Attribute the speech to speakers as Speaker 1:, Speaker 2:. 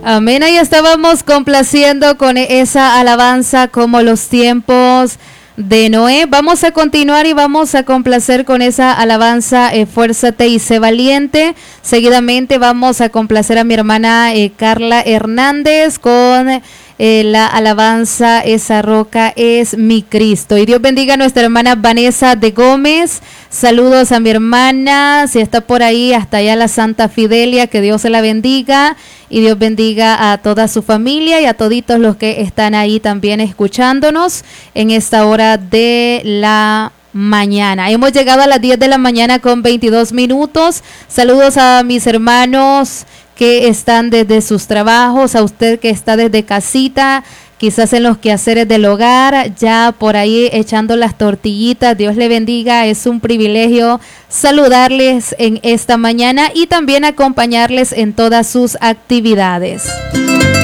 Speaker 1: Amén, ahí estábamos complaciendo con esa alabanza como los tiempos de Noé. Vamos a continuar y vamos a complacer con esa alabanza, Fuérzate y sé valiente. Seguidamente vamos a complacer a mi hermana Carla Hernández con la alabanza Esa roca es mi Cristo. Y Dios bendiga a nuestra hermana Vanessa de Gómez. Saludos a mi hermana, si está por ahí, hasta allá la Santa Fidelia, que Dios se la bendiga. Y Dios bendiga a toda su familia y a toditos los que están ahí también escuchándonos en esta hora de la mañana. Hemos llegado a las 10 de la mañana con 22 minutos. Saludos a mis hermanos que están desde sus trabajos, a usted que está desde casita, quizás en los quehaceres del hogar, ya por ahí echando las tortillitas. Dios le bendiga, es un privilegio saludarles en esta mañana y también acompañarles en todas sus actividades.